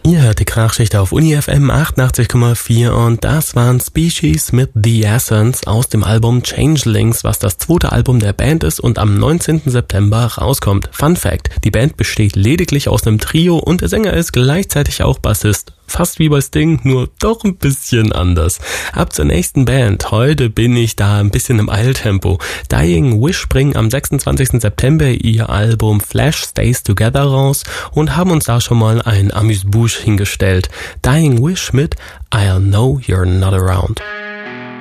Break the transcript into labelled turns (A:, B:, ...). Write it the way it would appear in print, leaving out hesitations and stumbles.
A: Ihr hört die Krachschicht auf Uni FM 88,4 und das waren Species mit The Essence aus dem Album Changelings, was das zweite Album der Band ist und am 19. September rauskommt. Fun Fact: Die Band besteht lediglich aus einem Trio und der Sänger ist gleichzeitig auch Bassist. Fast wie bei Sting, nur doch ein bisschen anders. Ab zur nächsten Band. Heute bin ich da ein bisschen im Eiltempo. Dying Wish bringen am 26. September ihr Album Flash Stays Together raus und haben uns da schon mal ein Amuse-Bouche hingestellt. Dying Wish mit I'll Know You're Not Around.